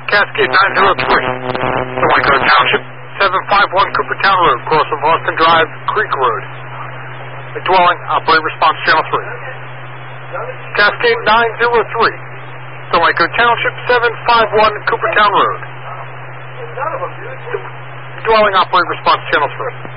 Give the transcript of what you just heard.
Cascade 903. Whitecoat Township, 751 Coopertown Road, cross of Austin Drive, Creek Road. The dwelling, operate response channel 3. Cascade 903. Whitecoat Township, 751 Coopertown Road. The dwelling, operate response channel 3.